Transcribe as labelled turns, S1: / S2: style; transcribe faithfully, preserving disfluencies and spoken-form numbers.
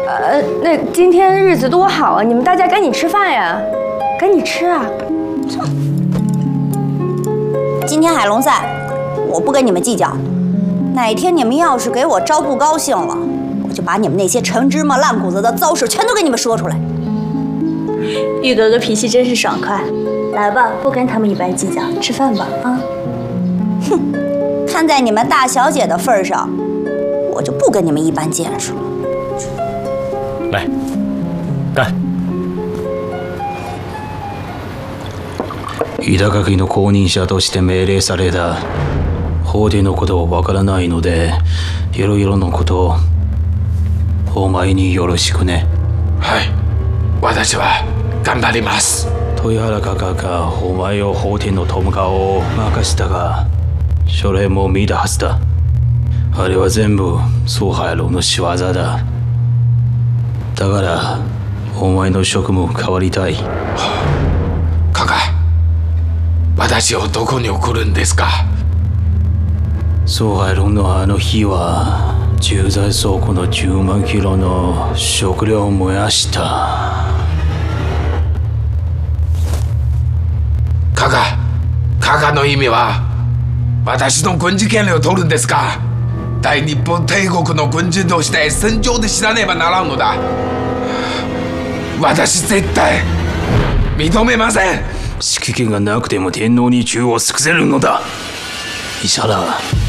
S1: 呃，那今天日子多好啊！你们大家赶紧吃饭呀，赶紧吃啊！
S2: 今天海龙在，我不跟你们计较。哪天你们要是给我招不高兴了，我就把你们那些陈芝麻烂谷子的糟事全都给你们说出来。
S3: 玉格格脾气真是爽快，来吧，不跟他们一般计较，吃饭吧啊！
S2: 哼，看在你们大小姐的份上，我就不跟你们一般见识了。
S4: 来，干！日高家の後任者として命令された。法廷のことをわからないので、いろいろのことをお前によろしくね。
S5: はい、私は頑張ります。
S4: 豊原画家がお前を法廷のトムカを任したが、それも見たはずだ。あれは全部総海楼の仕業だ。だからお前の職務変わりたい。
S5: カカ、私をどこに送るんですか？
S4: 総海楼のあの日は駐在倉庫のじゅうまんキロの食料を燃やした。
S5: カカ、カカの意味は私の軍事権利を取るんですか？大日本帝国の軍人として戦場で死なねばならんのだ。私絶対認めません。
S4: 指揮権がなくても天皇に銃を尽くせるのだ。石原。